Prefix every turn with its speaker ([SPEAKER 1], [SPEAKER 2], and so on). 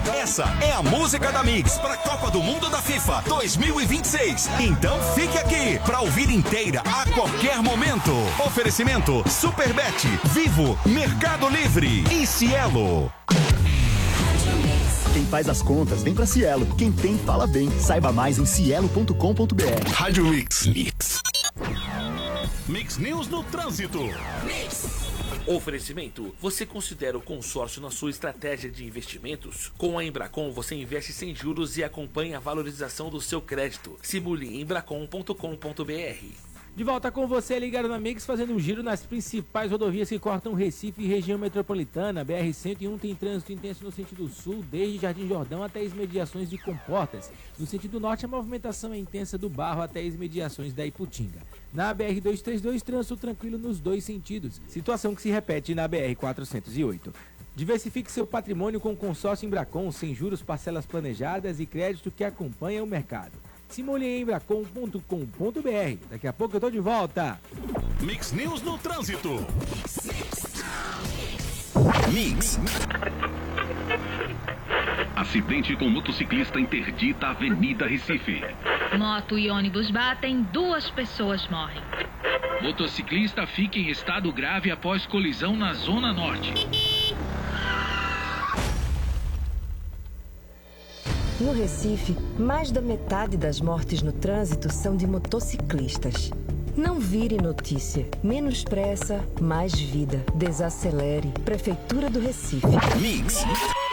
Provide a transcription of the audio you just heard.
[SPEAKER 1] Essa é a música da Mix para a Copa do Mundo da FIFA 2026. Então fique aqui para ouvir inteira a qualquer momento. Oferecimento Superbet, Vivo, Mercado Livre e Cielo.
[SPEAKER 2] Quem faz as contas vem pra Cielo. Quem tem, fala bem. Saiba mais em cielo.com.br.
[SPEAKER 1] Rádio Mix.
[SPEAKER 3] Mix News no Trânsito.
[SPEAKER 4] Oferecimento: você considera o consórcio na sua estratégia de investimentos? Com a Embracon você investe sem juros e acompanha a valorização do seu crédito. Simule embracon.com.br.
[SPEAKER 5] De volta com você, ligado na Mix, fazendo um giro nas principais rodovias que cortam Recife e região metropolitana. BR-101 tem trânsito intenso no sentido sul, desde Jardim Jordão até as imediações de Comportas. No sentido norte, a movimentação é intensa do Barro até as imediações da Iputinga. Na BR-232, trânsito tranquilo nos dois sentidos, situação que se repete na BR-408. Diversifique seu patrimônio com o consórcio Embracon, sem juros, parcelas planejadas e crédito que acompanha o mercado. Simule em embracon.com.br. Daqui a pouco eu tô de volta.
[SPEAKER 3] Mix News no Trânsito.
[SPEAKER 1] Mix.
[SPEAKER 6] Acidente com motociclista interdita a Avenida Recife.
[SPEAKER 7] Moto e ônibus batem, 2 pessoas morrem.
[SPEAKER 6] Motociclista fica em estado grave após colisão na Zona Norte.
[SPEAKER 8] No Recife, mais da metade das mortes no trânsito são de motociclistas. Não vire notícia. Menos pressa, mais vida. Desacelere. Prefeitura do Recife.
[SPEAKER 1] Mix.